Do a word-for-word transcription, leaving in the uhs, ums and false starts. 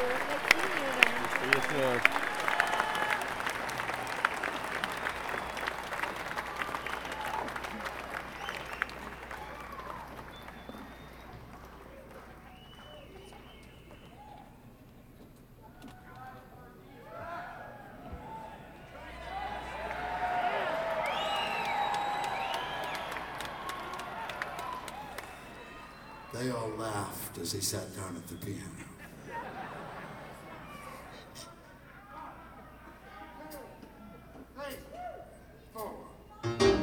Yes, sir. They all laughed as he sat down at the piano.